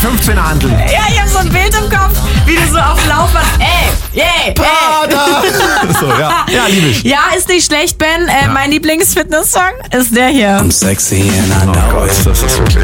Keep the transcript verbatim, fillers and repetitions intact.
fünfzehner Handeln. Ja, ich habe so ein Bild im Kopf, wie du so auf dem Laufband. Ey, ey, Prada! So, ja. Ja, liebe ich. Ja, ist nicht schlecht, Ben. Äh, Ja. Mein Lieblingsfitness-Song ist der hier. I'm sexy and I Oh know Gott, it. das ist wirklich...